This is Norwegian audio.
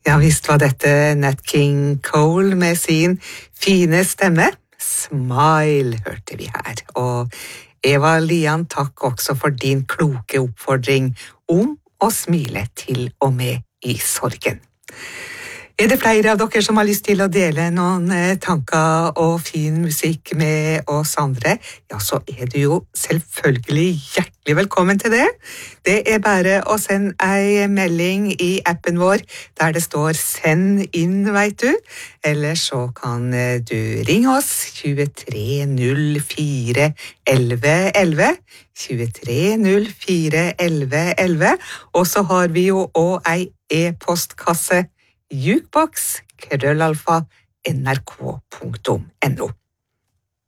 Ja visst var dette Nat King Cole med sin fine stemme. Smile hørte vi her. Og Eva Lian, takk også for din kloke oppfordring om å smile til og med i sorgen. Er det flere av dere som har lyst til å dele noen tanker og fin musikk med oss andre? Ja, så er du jo selvfølgelig hjertelig velkommen til det. Det er bare å sende en melding i appen vår der det står «Send inn», vet du. Eller så kan du ringe oss 23 04 11 11. 23 04 11 11. Og så har vi jo også en e-postkasse jukebox@nrk.no.